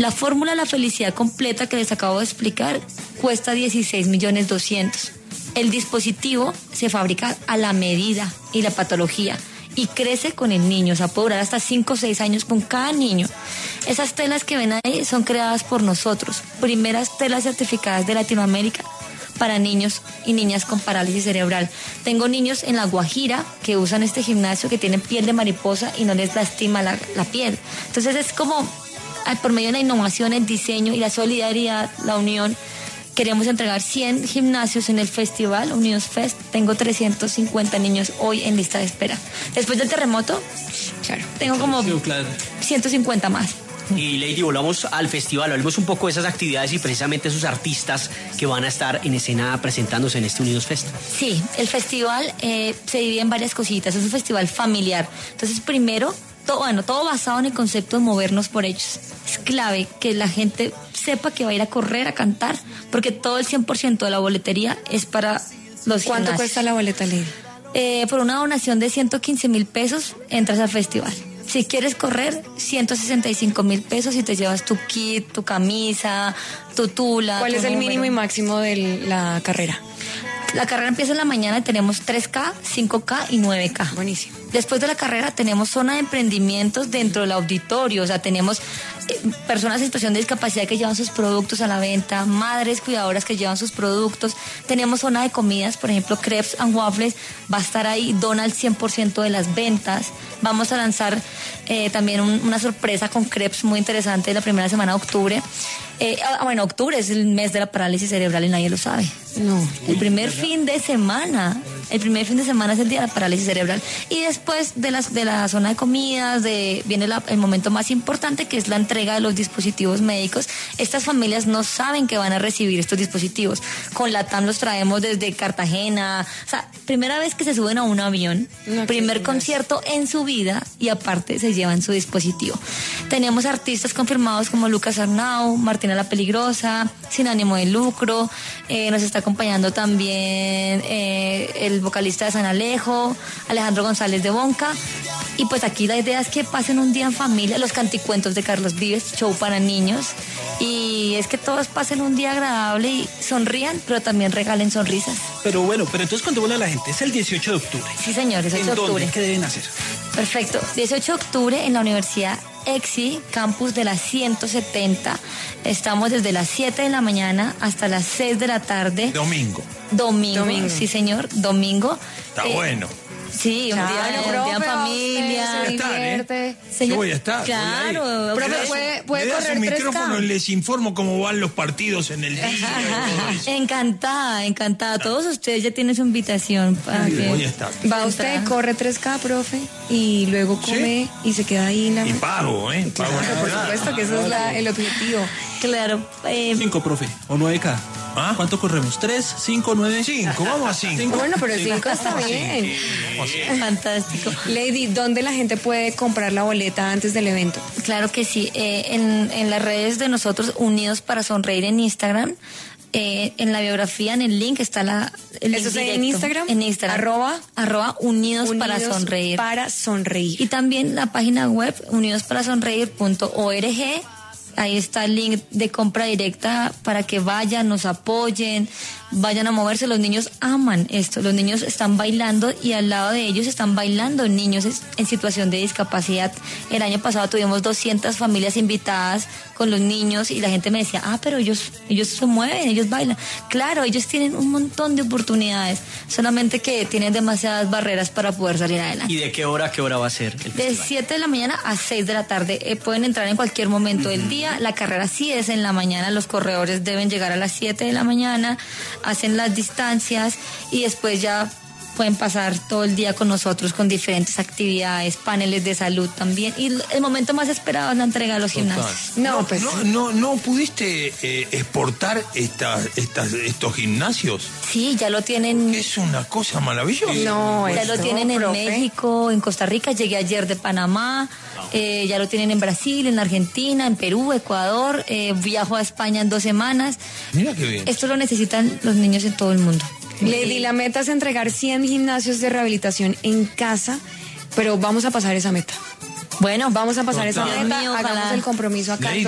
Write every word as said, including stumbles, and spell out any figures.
La fórmula de la felicidad completa que les acabo de explicar cuesta dieciséis millones doscientos. El dispositivo se fabrica a la medida y la patología y crece con el niño, o sea, puede durar hasta cinco o seis años con cada niño. Esas telas que ven ahí son creadas por nosotros, primeras telas certificadas de Latinoamérica para niños y niñas con parálisis cerebral. Tengo niños en La Guajira que usan este gimnasio, que tienen piel de mariposa y no les lastima la, la piel. Entonces es como, por medio de la innovación, el diseño y la solidaridad, la unión, queremos entregar cien gimnasios en el festival Unidos Fest. Tengo trescientos cincuenta niños hoy en lista de espera. Después del terremoto, claro, tengo como ciento cincuenta más. Y Lady, volvamos al festival, hablemos un poco de esas actividades y precisamente esos artistas que van a estar en escena presentándose en este Unidos Fest. Sí, el festival eh, se divide en varias cositas, es un festival familiar. Entonces, primero, todo, bueno, todo basado en el concepto de movernos por ellos. Es clave que la gente sepa que va a ir a correr, a cantar, porque todo el cien por ciento de la boletería es para los ¿Cuánto gimnasios. cuesta la boleta, Lady? Eh, por una donación de ciento quince mil pesos entras al festival. Si quieres correr, ciento sesenta y cinco mil pesos y te llevas tu kit, tu camisa, tu tula. ¿Cuál tu es el número. mínimo y máximo de la carrera? La carrera empieza en la mañana y tenemos tres K, cinco K y nueve K. Buenísimo. Después de la carrera tenemos zona de emprendimientos dentro del auditorio, o sea, tenemos eh, personas en situación de discapacidad que llevan sus productos a la venta, madres cuidadoras que llevan sus productos, tenemos zona de comidas, por ejemplo, Crepes and Waffles va a estar ahí, dona el cien por ciento de las ventas, vamos a lanzar eh, también un, una sorpresa con crepes muy interesante la primera semana de octubre. Eh, ah, bueno, octubre es el mes de la parálisis cerebral y nadie lo sabe. No. El primer fin de semana, el primer fin de semana es el día de la parálisis cerebral. Y después de, las, de la zona de comidas, de, viene la, el momento más importante, que es la entrega de los dispositivos médicos. Estas familias no saben que van a recibir estos dispositivos. Con la T A M los traemos desde Cartagena. O sea, primera vez que se suben a un avión, no, primer concierto en su vida y aparte se llevan su dispositivo. Tenemos artistas confirmados como Lucas Arnau, Martina La Peligrosa, Sin Ánimo de Lucro, eh, nos está acompañando también eh, el vocalista de San Alejo, Alejandro González de Bonca. Y pues aquí la idea es que pasen un día en familia, los canticuentos de Carlos Vives, show para niños. Y es que todos pasen un día agradable y sonrían, pero también regalen sonrisas. Pero bueno, pero entonces contémosle a la gente, es el dieciocho de octubre. Sí, señor, dieciocho de octubre. ¿Qué deben hacer? Perfecto, dieciocho de octubre en la Universidad EXI, campus de la ciento setenta. Estamos desde las siete de la mañana hasta las seis de la tarde. Domingo. Domingo, Domingo. sí señor, domingo. Está Eh, bueno. Sí, un Claro, día, un profe, día en familia. usted se Estar, ¿eh? divierte. Señor, Yo voy a estar. Claro, voy a ir. Profe, Me das- puede- puede me das correr un tres K. micrófono y les informo cómo van los partidos en el día. y todo eso. encantada, encantada. Todos ustedes ya tienen su invitación para Sí, que voy a estar. Va usted, corre tres K, profe, y luego come y se queda ahí en la... Y pago, ¿eh? Pago Claro, la por entrada. supuesto que ese es la- el objetivo. Claro. Eh, Cinco, profe, o nueve K. ¿Ah? ¿Cuánto corremos? ¿Tres, cinco, nueve? Cinco, vamos a cinco. Bueno, pero cinco está bien. fantástico. Lady, ¿dónde la gente puede comprar la boleta antes del evento? Claro que sí. Eh, en, en las redes de nosotros, Unidos para Sonreír en Instagram, eh, en la biografía, en el link, está la, el ¿Eso link es en directo. Instagram? En Instagram. Arroba. Arroba Unidos, para Unidos Sonreír. Para sonreír. Y también la página web unidos para sonreír punto org. Ahí está el link de compra directa para que vayan, nos apoyen, vayan a moverse. Los niños aman esto, los niños están bailando y al lado de ellos están bailando niños en situación de discapacidad. El año pasado tuvimos doscientas familias invitadas con los niños y la gente me decía, ah, pero ellos, ellos se mueven, ellos bailan. Claro, ellos tienen un montón de oportunidades, solamente que tienen demasiadas barreras para poder salir adelante. ¿Y de qué hora a qué hora va a ser el De festival? siete de la mañana a seis de la tarde. Eh, pueden entrar en cualquier momento del día. La carrera sí es en la mañana. Los corredores deben llegar a las siete de la mañana, hacen las distancias y después ya pueden pasar todo el día con nosotros con diferentes actividades, paneles de salud también. Y el momento más esperado es la entrega de los gimnasios. No, pues... No, no, no pudiste eh, exportar estas, estas, estos gimnasios. Sí, ya lo tienen. Es una cosa maravillosa. No, Ya esto, lo tienen en profe. México, en Costa Rica, llegué ayer de Panamá, eh, ya lo tienen en Brasil, en Argentina, en Perú, Ecuador, eh, viajo a España en dos semanas. Mira qué bien. Esto lo necesitan los niños en todo el mundo. Lady, la meta es entregar cien gimnasios de rehabilitación en casa, pero vamos a pasar esa meta. Bueno, Vamos a pasar esa Dios meta, mío, hagamos ojalá. el compromiso acá. Lady,